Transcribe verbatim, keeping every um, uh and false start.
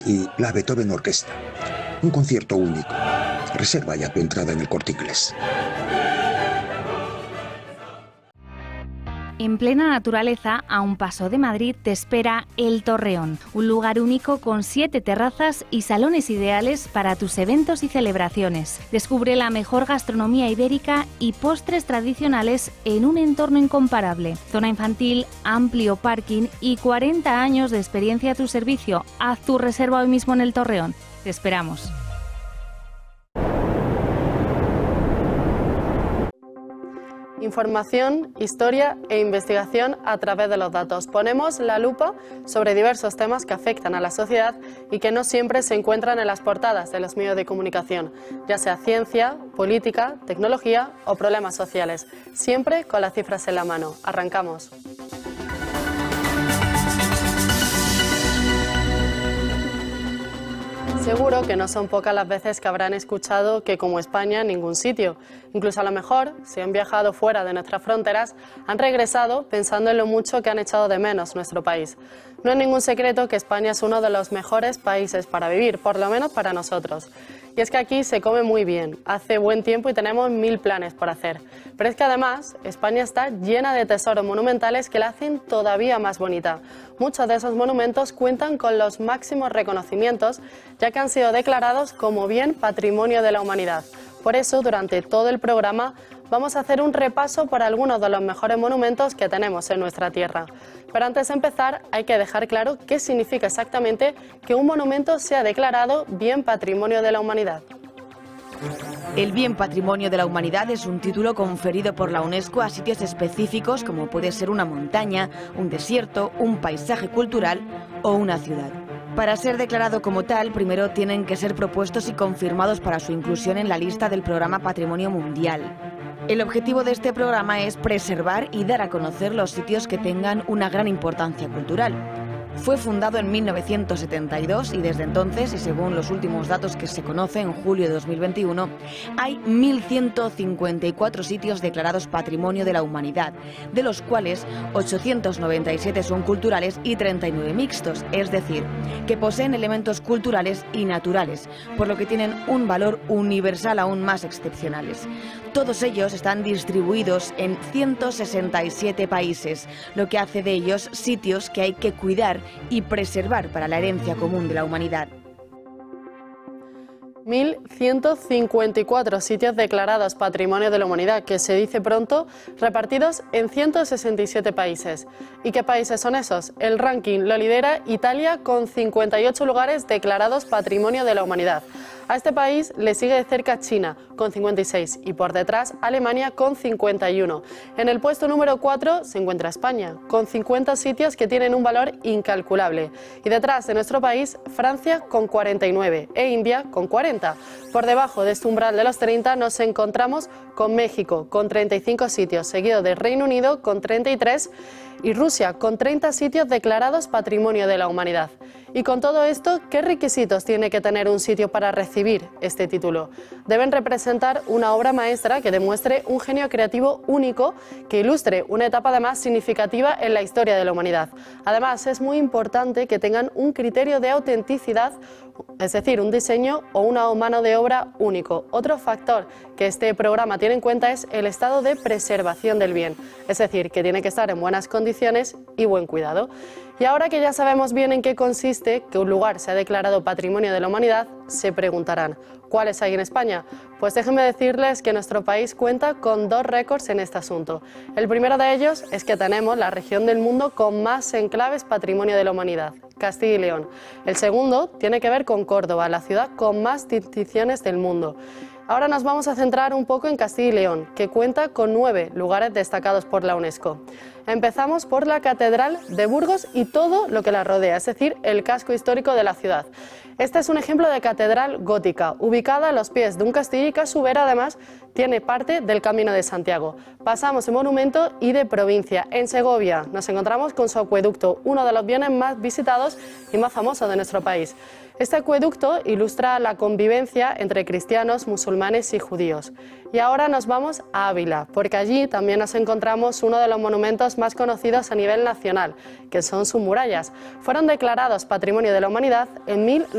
y la Beethoven Orquesta. Un concierto único. Reserva ya tu entrada en el Corte Inglés. En plena naturaleza, a un paso de Madrid, te espera El Torreón, un lugar único con siete terrazas y salones ideales para tus eventos y celebraciones. Descubre la mejor gastronomía ibérica y postres tradicionales en un entorno incomparable. Zona infantil, amplio parking y cuarenta años de experiencia a tu servicio. Haz tu reserva hoy mismo en El Torreón. Te esperamos. Información, historia e investigación a través de los datos. Ponemos la lupa sobre diversos temas que afectan a la sociedad y que no siempre se encuentran en las portadas de los medios de comunicación, ya sea ciencia, política, tecnología o problemas sociales. Siempre con las cifras en la mano. Arrancamos. Seguro que no son pocas las veces que habrán escuchado que como España ningún sitio. Incluso a lo mejor, si han viajado fuera de nuestras fronteras, han regresado pensando en lo mucho que han echado de menos nuestro país. No es ningún secreto que España es uno de los mejores países para vivir, por lo menos para nosotros. Y es que aquí se come muy bien, hace buen tiempo y tenemos mil planes por hacer. Pero es que además España está llena de tesoros monumentales que la hacen todavía más bonita. Muchos de esos monumentos cuentan con los máximos reconocimientos, ya que han sido declarados como bien Patrimonio de la Humanidad. Por eso, durante todo el programa, vamos a hacer un repaso por algunos de los mejores monumentos que tenemos en nuestra tierra. Pero antes de empezar, hay que dejar claro qué significa exactamente que un monumento sea declarado Bien Patrimonio de la Humanidad. El Bien Patrimonio de la Humanidad es un título conferido por la UNESCO a sitios específicos como puede ser una montaña, un desierto, un paisaje cultural o una ciudad. Para ser declarado como tal, primero tienen que ser propuestos y confirmados para su inclusión en la lista del Programa Patrimonio Mundial. El objetivo de este programa es preservar y dar a conocer los sitios que tengan una gran importancia cultural. Fue fundado en mil novecientos setenta y dos y desde entonces, y según los últimos datos que se conocen en julio de dos mil veintiuno, hay mil ciento cincuenta y cuatro sitios declarados Patrimonio de la Humanidad, de los cuales ochocientos noventa y siete son culturales y treinta y nueve mixtos, es decir, que poseen elementos culturales y naturales, por lo que tienen un valor universal aún más excepcionales. Todos ellos están distribuidos en ciento sesenta y siete países, lo que hace de ellos sitios que hay que cuidar y preservar para la herencia común de la humanidad. mil ciento cincuenta y cuatro sitios declarados Patrimonio de la Humanidad, que se dice pronto, repartidos en ciento sesenta y siete países. ¿Y qué países son esos? El ranking lo lidera Italia con cincuenta y ocho lugares declarados Patrimonio de la Humanidad. A este país le sigue de cerca China, con cincuenta y seis, y por detrás Alemania con cincuenta y uno. En el puesto número cuatro se encuentra España, con cincuenta sitios que tienen un valor incalculable. Y detrás de nuestro país, Francia con cuarenta y nueve e India con cuarenta. Por debajo de este umbral de los treinta nos encontramos con México, con treinta y cinco sitios, seguido de Reino Unido con treinta y tres y Rusia con treinta sitios declarados Patrimonio de la Humanidad. Y con todo esto, ¿qué requisitos tiene que tener un sitio para recibir este título? Deben representar una obra maestra que demuestre un genio creativo único, que ilustre una etapa además significativa en la historia de la humanidad. Además, es muy importante que tengan un criterio de autenticidad, es decir, un diseño o una mano de obra único. Otro factor que este programa tiene en cuenta es el estado de preservación del bien, es decir, que tiene que estar en buenas condiciones y buen cuidado. Y ahora que ya sabemos bien en qué consiste que un lugar sea declarado Patrimonio de la Humanidad, se preguntarán, ¿cuáles hay en España? Pues déjenme decirles que nuestro país cuenta con dos récords en este asunto. El primero de ellos es que tenemos la región del mundo con más enclaves Patrimonio de la Humanidad, Castilla y León. El segundo tiene que ver con Córdoba, la ciudad con más distinciones del mundo. Ahora nos vamos a centrar un poco en Castilla y León, que cuenta con nueve lugares destacados por la UNESCO. Empezamos por la Catedral de Burgos y todo lo que la rodea, es decir, el casco histórico de la ciudad. Este es un ejemplo de catedral gótica, ubicada a los pies de un castillo y que a su vez además tiene parte del Camino de Santiago. Pasamos de monumento y de provincia. En Segovia nos encontramos con su acueducto, uno de los bienes más visitados y más famosos de nuestro país. Este acueducto ilustra la convivencia entre cristianos, musulmanes y judíos. Y ahora nos vamos a Ávila, porque allí también nos encontramos uno de los monumentos más conocidos a nivel nacional, que son sus murallas. Fueron declarados Patrimonio de la Humanidad en mil